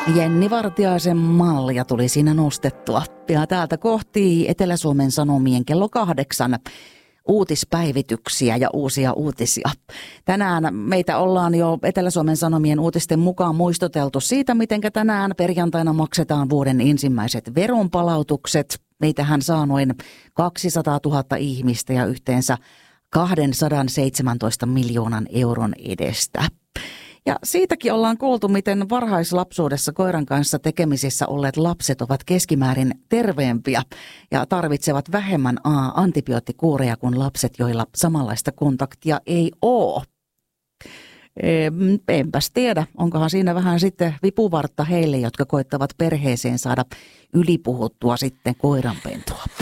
Jenni Vartiaisen mallia tuli siinä nostettua. Ja täältä kohti Etelä-Suomen Sanomien kello 8 uutispäivityksiä ja uusia uutisia. Tänään meitä ollaan jo Etelä-Suomen Sanomien uutisten mukaan muistuteltu siitä, miten tänään perjantaina maksetaan vuoden ensimmäiset veronpalautukset. Meitähän saa noin 200 000 ihmistä ja yhteensä 217 miljoonan euron edestä. Ja siitäkin ollaan kuultu, miten varhaislapsuudessa koiran kanssa tekemisissä olleet lapset ovat keskimäärin terveempiä ja tarvitsevat vähemmän antibioottikuureja kuin lapset, joilla samanlaista kontaktia ei ole. Enpäs tiedä, onkohan siinä vähän sitten vipuvartta heille, jotka koittavat perheeseen saada ylipuhuttua sitten koiranpentua.